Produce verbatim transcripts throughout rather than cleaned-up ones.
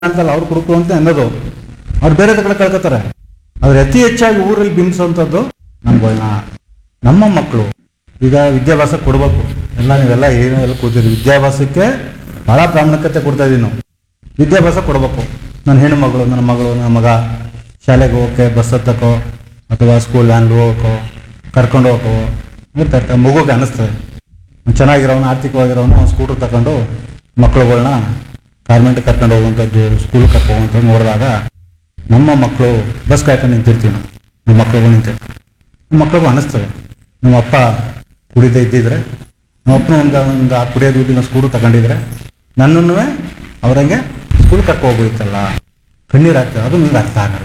ಅಂತಲ್ಲ ಅವ್ರು ಕುರುಕು ಅಂತ ಅನ್ನೋದು, ಅವ್ರು ಬೇರೆ ಕಡೆ ಕಳ್ಕೊತಾರೆ. ಆದ್ರೆ ಅತಿ ಹೆಚ್ಚಾಗಿ ಊರಲ್ಲಿ ಬಿಂಬಿಸುವಂಥದ್ದು ನಮ್ಗೆ ನಮ್ಮ ಮಕ್ಕಳು. ಈಗ ವಿದ್ಯಾಭ್ಯಾಸ ಕೊಡ್ಬೇಕು, ಎಲ್ಲ ನೀವೆಲ್ಲ ಏನೆಲ್ಲ ಕೂತಿರಿ, ವಿದ್ಯಾಭ್ಯಾಸಕ್ಕೆ ಬಹಳ ಪ್ರಾಮುಖ್ಯತೆ ಕೊಡ್ತಾ ಇದೀವಿ ನಾವು. ವಿದ್ಯಾಭ್ಯಾಸ ಕೊಡ್ಬೇಕು. ನನ್ನ ಹೆಣ್ಣು ಮಗಳು, ನನ್ನ ಮಗಳು, ನನ್ನ ಮಗ ಶಾಲೆಗೆ ಹೋಗೋಕೆ ಬಸ್ ಹತ್ತಕ್ಕೋ ಅಥವಾ ಸ್ಕೂಲ್ ವ್ಯಾನ್ಗೆ ಹೋಗೋಕೋ ಕರ್ಕೊಂಡು ಹೋಗೋ ಇರ್ತಾ ಮಗುಗೆ ಅನ್ನಿಸ್ತದೆ. ಚೆನ್ನಾಗಿರೋನು, ಆರ್ಥಿಕವಾಗಿರೋನು ಅವ್ನು ಸ್ಕೂಟರ್ ತಗೊಂಡು ಮಕ್ಕಳುಗಳನ್ನ ಗಾರ್ಮೆಂಟ್ಗೆ ಕರ್ಕೊಂಡು ಹೋಗುವಂಥದ್ದು, ಸ್ಕೂಲ್ ಕರ್ಕೊಂಡು ಹೋಗುವಂಥದ್ದು ನೋಡಿದಾಗ ನಮ್ಮ ಮಕ್ಕಳು ಬಸ್ ಕಾಯ್ಕೊಂಡು ನಿಂತಿರ್ತೀವಿ ನಾವು, ನಮ್ಮ ಮಕ್ಕಳುಗಳು ನಿಂತಿರ್ತೀವಿ. ನಮ್ಮ ಮಕ್ಕಳಿಗೂ ಅನ್ನಿಸ್ತದೆ, ನಮ್ಮ ಅಪ್ಪ ಕುಡಿದೇ ಇದ್ದಿದ್ರೆ, ನಮ್ಮ ಅಪ್ಪನ ಒಂದು ಒಂದು ಆ ಕುಡಿಯೋ ದುಡ್ಡಿನ ಸ್ಕೂಟರ್ ತಗೊಂಡಿದ್ರೆ ನನ್ನನ್ನು ಅವ್ರಂಗೆ ಸ್ಕೂಲ್ ಕರ್ಕೊ ಹೋಗ್ಬೋದಿತ್ತಲ್ಲ, ಕಣ್ಣೀರು ಆಗ್ತದೆ. ಅದು ನಿಮ್ಗೆ ಅರ್ಥ ಆಗಲ್ಲ.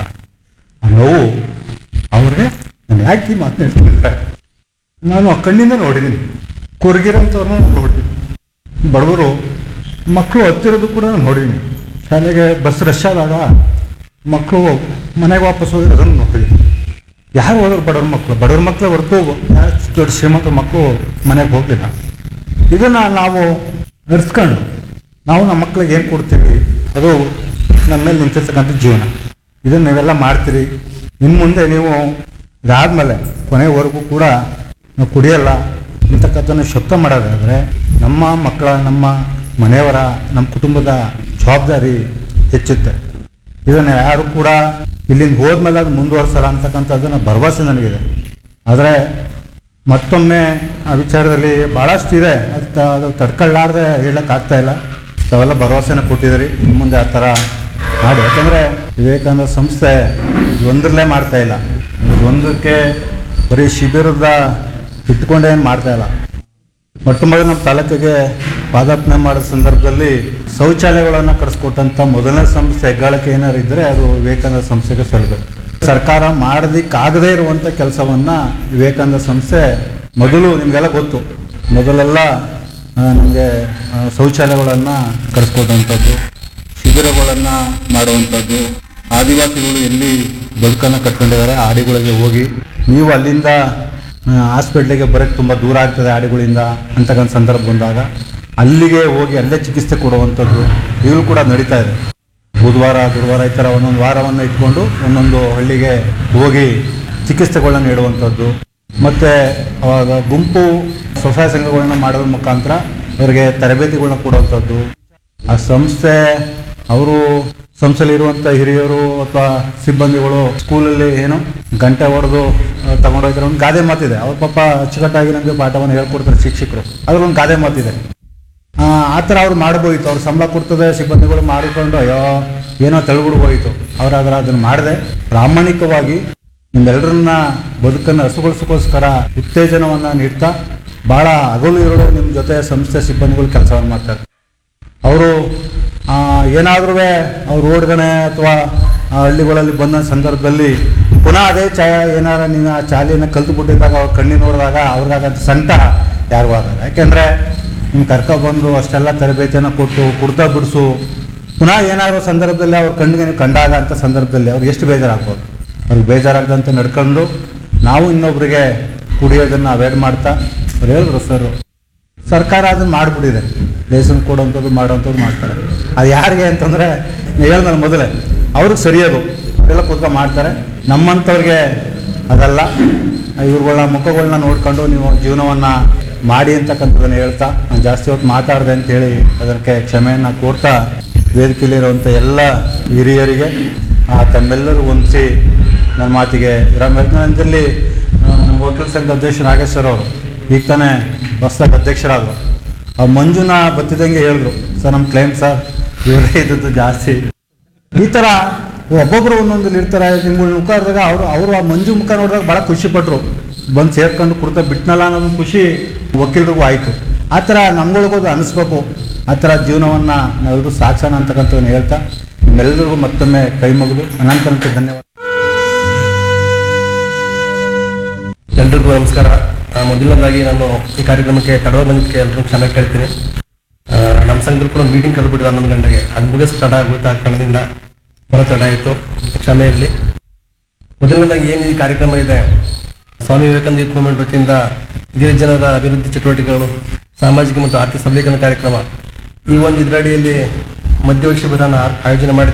ಆ ನೋವು ಅವ್ರಿಗೆ ನಾನು ಯಾಕೆ ಮಾತನಾಡ್ತಿದ್ರೆ ನಾನು ಆ ಕಣ್ಣಿಂದ ನೋಡಿದ್ದೀನಿ, ಕೊರಗಿರೋಂಥವ್ರನ್ನ ನೋಡಿದ್ದೀನಿ, ಬಡವರು ಮಕ್ಕಳು ಹತ್ತಿರೋದು ಕೂಡ ನಾನು ನೋಡಿದ್ದೀನಿ. ಶಾಲೆಗೆ ಬಸ್ ರಶ್ ಆದಾಗ ಮಕ್ಕಳು ಮನೆಗೆ ವಾಪಸ್ ಹೋಗಿ ಅದನ್ನು ನೋಡಿದ್ದೀನಿ. ಯಾರು ಹೋದ್ರು ಬಡವ್ರ ಮಕ್ಕಳು, ಬಡವ್ರ ಮಕ್ಕಳೇ ಹೊರತು ಯಾರು ದೊಡ್ಡ ಶ್ರೀಮಂತ ಮಕ್ಕಳು ಮನೆಗೆ ಹೋಗಲಿಲ್ಲ. ಇದನ್ನು ನಾವು ನಡೆಸ್ಕೊಂಡು ನಾವು ನಮ್ಮ ಮಕ್ಕಳಿಗೆ ಏನು ಕೊಡ್ತೀವಿ ಅದು ನಮ್ಮ ಮೇಲೆ ನಿಂತಿರ್ತಕ್ಕಂಥ ಜೀವನ. ಇದನ್ನು ನೀವೆಲ್ಲ ಮಾಡ್ತೀರಿ. ಇನ್ನು ಮುಂದೆ ನೀವು ಇದಾದಮೇಲೆ ಕೊನೆವರೆಗೂ ಕೂಡ ನಾವು ಕುಡಿಯಲ್ಲ ಇಂತಕ್ಕಂಥನ್ನು ಶಬ್ದ ಮಾಡೋದಾದರೆ ನಮ್ಮ ಮಕ್ಕಳ, ನಮ್ಮ ಮನೆಯವರ, ನಮ್ಮ ಕುಟುಂಬದ ಜವಾಬ್ದಾರಿ ಹೆಚ್ಚುತ್ತೆ. ಇದನ್ನು ಯಾರು ಕೂಡ ಇಲ್ಲಿಂದ ಹೋದ್ಮೇಲೆ ಅದು ಮುಂದುವರ್ಸಲ್ಲ ಅಂತಕ್ಕಂಥದ್ದನ್ನು ಭರವಸೆ ನನಗಿದೆ. ಆದರೆ ಮತ್ತೊಮ್ಮೆ ಆ ವಿಚಾರದಲ್ಲಿ ಭಾಳಷ್ಟು ಇದೆ, ಅದು ಅದು ತಡ್ಕೊಳ್ಳಾರ್ದೆ ಹೇಳೋಕ್ಕಾಗ್ತಾ ಇಲ್ಲ. ತಾವೆಲ್ಲ ಭರವಸೆನ ಕೊಟ್ಟಿದ್ದೀರಿ, ಇನ್ನು ಮುಂದೆ ಆ ಥರ ಮಾಡಿ. ಯಾಕಂದರೆ ವಿವೇಕಾನಂದ ಸಂಸ್ಥೆ ಒಂದರಲ್ಲೇ ಮಾಡ್ತಾ ಇಲ್ಲ, ಒಂದಕ್ಕೆ ಬರೀ ಶಿಬಿರದ ಇಟ್ಕೊಂಡೇನು ಮಾಡ್ತಾ ಇಲ್ಲ. ಮೊಟ್ಟ ಮೊದಲು ನಮ್ಮ ತಾಲೂಕಿಗೆ ಪಾದಾರ್ಪಣೆ ಮಾಡೋ ಸಂದರ್ಭದಲ್ಲಿ ಶೌಚಾಲಯಗಳನ್ನು ಕಟ್ಸ್ಕೊಟ್ಟಂಥ ಮೊದಲನೇ ಸಂಸ್ಥೆ ಹೆಗ್ಗಾಳಕ್ಕೆ ಏನಾರು ಇದ್ದರೆ ಅದು ವಿವೇಕಾನಂದ ಸಂಸ್ಥೆಗೆ ಸಲ್ಲಬೇಕು. ಸರ್ಕಾರ ಮಾಡೋದಕ್ಕಾಗದೇ ಇರುವಂಥ ಕೆಲಸವನ್ನು ವಿವೇಕಾನಂದ ಸಂಸ್ಥೆ ಮೊದಲು, ನಿಮಗೆಲ್ಲ ಗೊತ್ತು, ಮೊದಲೆಲ್ಲ ನಮಗೆ ಶೌಚಾಲಯಗಳನ್ನು ಕಟ್ಸ್ಕೊಟ್ಟಂಥದ್ದು, ಶಿಬಿರಗಳನ್ನು ಮಾಡುವಂಥದ್ದು, ಆದಿವಾಸಿಗಳು ಎಲ್ಲಿ ಬದುಕನ್ನು ಕಟ್ಕೊಂಡಿದ್ದಾರೆ ಆಡಿಗಳಿಗೆ ಹೋಗಿ ನೀವು ಅಲ್ಲಿಂದ ಹಾಸ್ಪಿಟ್ಲಿಗೆ ಬರೋಕ್ಕೆ ತುಂಬ ದೂರ ಆಗ್ತದೆ ಆಡಿಗಳಿಂದ ಅಂತಕ್ಕಂಥ ಸಂದರ್ಭ ಬಂದಾಗ ಅಲ್ಲಿಗೆ ಹೋಗಿ ಅಲ್ಲೇ ಚಿಕಿತ್ಸೆ ಕೊಡುವಂಥದ್ದು ಈಗಲೂ ಕೂಡ ನಡೀತಾ ಇದೆ. ಬುಧವಾರ ಗುರುವಾರ ಈ ಥರ ಒಂದೊಂದು ವಾರವನ್ನು ಇಟ್ಕೊಂಡು ಒಂದೊಂದು ಹಳ್ಳಿಗೆ ಹೋಗಿ ಚಿಕಿತ್ಸೆಗಳನ್ನ ನೀಡುವಂಥದ್ದು. ಮತ್ತು ಅವಾಗ ಗುಂಪು ಸ್ವಸಹಾಯ ಸಂಘಗಳನ್ನ ಮಾಡೋದ್ರ ಮುಖಾಂತರ ಅವರಿಗೆ ತರಬೇತಿಗಳನ್ನ ಕೊಡುವಂಥದ್ದು. ಆ ಸಂಸ್ಥೆ ಅವರು ಸಂಸ್ಥೆಯಲ್ಲಿರುವಂಥ ಹಿರಿಯರು ಅಥವಾ ಸಿಬ್ಬಂದಿಗಳು ಸ್ಕೂಲಲ್ಲಿ ಏನು ಗಂಟೆ ಹೊಡೆದು ತಗೊಂಡೋಗ್ತಾರೆ. ಒಂದು ಗಾದೆ ಮಾತಿದೆ, ಅವ್ರ ಪಾಪ ಅಚ್ಚುಕಟ್ಟಾಗಿ ನಮಗೆ ಪಾಠವನ್ನು ಹೇಳ್ಕೊಡ್ತಾರೆ ಶಿಕ್ಷಕರು, ಅದ್ರೊಂದು ಗಾದೆ ಮಾತಿದೆ. ಆ ಥರ ಅವ್ರು ಮಾಡ್ಬೋಯಿತು, ಅವ್ರು ಸಂಬಳ ಕೊಡ್ತದೆ ಸಿಬ್ಬಂದಿಗಳು ಮಾಡಿಕೊಂಡು ಅಯ್ಯೋ ಏನೋ ತಳ್ಬಿಡ್ಬೋಯಿತು. ಅವ್ರಾದ್ರೆ ಅದನ್ನು ಮಾಡದೆ ಪ್ರಾಮಾಣಿಕವಾಗಿ ನಿಮ್ಮೆಲ್ಲರನ್ನ ಬದುಕನ್ನು ಹಸುಗೊಳಿಸೋಕ್ಕೋಸ್ಕರ ಉತ್ತೇಜನವನ್ನು ನೀಡ್ತಾ ಭಾಳ ಹಗಲು ಇರೋದು ನಿಮ್ಮ ಜೊತೆ ಸಂಸ್ಥೆ ಸಿಬ್ಬಂದಿಗಳು ಕೆಲಸವನ್ನು ಮಾಡ್ತಾರೆ. ಅವರು ಏನಾದ್ರೂ ಅವ್ರು ರೋಡ್ಗನೆ ಅಥವಾ ಹಳ್ಳಿಗಳಲ್ಲಿ ಬಂದ ಸಂದರ್ಭದಲ್ಲಿ ಪುನಃ ಅದೇ ಚಾಯ ಏನಾರ ನೀವು ಆ ಚಾಲಿಯನ್ನು ಕಲ್ತು ಬಿಟ್ಟಿದ್ದಾಗ ಅವ್ರ ಕಣ್ಣಿ ನೋಡಿದಾಗ ಅವ್ರಿಗಾಗಂತ ಸಂಕಟ ಯಾರಿಗೂ ಆಗಲ್ಲ. ಯಾಕೆಂದರೆ ನಿಮ್ಗೆ ಕರ್ಕೊಬಂದು ಅಷ್ಟೆಲ್ಲ ತರಬೇತಿಯನ್ನು ಕೊಟ್ಟು ಕುಡ್ದ ಬಿಡಿಸು ಪುನಃ ಏನಾದರೂ ಸಂದರ್ಭದಲ್ಲಿ ಅವ್ರ ಕಣ್ಣಿಗೆ ನೀವು ಕಂಡಾಗ ಅಂತ ಸಂದರ್ಭದಲ್ಲಿ ಅವ್ರಿಗೆ ಎಷ್ಟು ಬೇಜಾರಾಗ್ಬೋದು. ಅವ್ರಿಗೆ ಬೇಜಾರಾಗದಂತೆ ನಡ್ಕೊಂಡು ನಾವು ಇನ್ನೊಬ್ಬರಿಗೆ ಕುಡಿಯೋದನ್ನು ಅವಾಯ್ಡ್ ಮಾಡ್ತಾ ಅವ್ರು ಹೇಳಿದ್ರು ಸರ್ ಸರ್ಕಾರ ಅದನ್ನು ಮಾಡಿಬಿಟ್ಟಿದೆ, ಲೈಸೆನ್ಸ್ ಕೊಡುವಂಥದ್ದು ಮಾಡೋವಂಥದ್ದು ಮಾಡ್ತಾರೆ. ಅದು ಯಾರಿಗೆ ಅಂತಂದರೆ ನೀವು ಹೇಳಿದ್ರೆ ಮೊದಲೇ ಅವ್ರಿಗೆ ಸರಿಯೋದು ಅವರೆಲ್ಲ ಕೂತ್ಕೊಂಡು ಮಾಡ್ತಾರೆ. ನಮ್ಮಂಥವ್ರಿಗೆ ಅದಲ್ಲ. ಇವ್ರುಗಳ ಮುಖಗಳನ್ನ ನೋಡ್ಕೊಂಡು ನೀವು ಜೀವನವನ್ನು ಮಾಡಿ ಅಂತಕ್ಕಂಥದ್ದನ್ನು ಹೇಳ್ತಾ ನಾನು ಜಾಸ್ತಿ ಹೊತ್ತು ಮಾತಾಡಿದೆ ಅಂತೇಳಿ ಅದಕ್ಕೆ ಕ್ಷಮೆಯನ್ನು ಕೋರ್ತಾ ವೇದಿಕೆಯಲ್ಲಿರುವಂಥ ಎಲ್ಲ ಹಿರಿಯರಿಗೆ ತಮ್ಮೆಲ್ಲರೂ ಹೊಂದಿಸಿ ನನ್ನ ಮಾತಿಗೆ ರಾಮರತ್ನದಲ್ಲಿ ನಮ್ಮ ವಕೀಲ ಸಂಘದ ಅಧ್ಯಕ್ಷ ನಾಗೇಶ್ವರ ಅವರು ಈಗ ತಾನೇ ಹೊಸದಾಗಿ ಅಧ್ಯಕ್ಷರಾದರು. ಆ ಮಂಜುನ ಬತ್ತಿದಂಗೆ ಹೇಳಿದ್ರು, ಸರ್ ನಮ್ಮ ಕ್ಲೈಂಟ್ ಸರ್ ಇವರೇ ಇದ್ದದ್ದು ಜಾಸ್ತಿ. ಈ ಥರ ಒಬ್ಬೊಬ್ಬರು ಒಂದೊಂದು ಇರ್ತಾರೆ. ನಿಮ್ಗಳ ಮುಖ ನೋಡಿದಾಗ ಅವರು ಅವರು ಆ ಮಂಜು ಮುಖ ನೋಡಿದಾಗ ಭಾಳ ಖುಷಿಪಟ್ಟರು. ಬಂದು ಸೇರ್ಕೊಂಡು ಕೊಡ್ತಾ ಬಿಟ್ಟನಲ್ಲ ಅನ್ನೋದು ಖುಷಿ ವಕೀಲರಿಗೂ ಆಯಿತು. ಆ ಥರ ನಮ್ಗಳಿಗೂ ಅದು ಅನ್ನಿಸ್ಬೇಕು. ಆ ಥರ ಜೀವನವನ್ನು ನಾವೆಲ್ಲರೂ ಸಾಕ್ಷಣ ಅಂತಕ್ಕಂಥದ್ದನ್ನು ಹೇಳ್ತಾ ನಿಮ್ಮೆಲ್ಲರಿಗೂ ಮತ್ತೊಮ್ಮೆ ಕೈ ಮುಗಿದು ಅನಂತನಂತೆ ಧನ್ಯವಾದ. ಎಲ್ರಿಗೂ ನಮಸ್ಕಾರ. ಮೊದಲನೇದಾಗಿ ನಾನು ಈ ಕಾರ್ಯಕ್ರಮಕ್ಕೆ ತಡವ ಬಂದಿದ್ದಕ್ಕೆ ಎಲ್ಲರೂ ಕ್ಷಮೆ ಕೇಳ್ತೀನಿ. ನಮ್ಮ ಸಂಘದಲ್ಲಿ ಕೂಡ ಮೀಟಿಂಗ್ ಕರೆದ್ಬಿಟ್ಟಿದೆ ಹನ್ನೊಂದು ಗಂಟೆಗೆ, ಅದು ಮುಗಿಸ್ ತಡ ಆಗುತ್ತೆ. ಆ ಕಾರಣದಿಂದ ಬರೋ ತಡ ಆಯಿತು, ಕ್ಷಮೆ ಇರಲಿ. ಮೊದಲನೇದಾಗಿ ಏನು ಈ ಕಾರ್ಯಕ್ರಮ ಇದೆ, ಸ್ವಾಮಿ ವಿವೇಕಾನಂದ ಯೂತ್ ಮೂವ್ಮೆಂಟ್ ವತಿಯಿಂದ ಹಿರಿಯ ಜನರ ಅಭಿವೃದ್ಧಿ ಚಟುವಟಿಕೆಗಳು, ಸಾಮಾಜಿಕ ಮತ್ತು ಆರ್ಥಿಕ ಸಬಲೀಕರಣ ಕಾರ್ಯಕ್ರಮ, ಈ ಒಂದು ಇದರಡಿಯಲ್ಲಿ ಮಧ್ಯವರ್ಷಿ ವಿಧಾನ ಆಯೋಜನೆ ಮಾಡಿ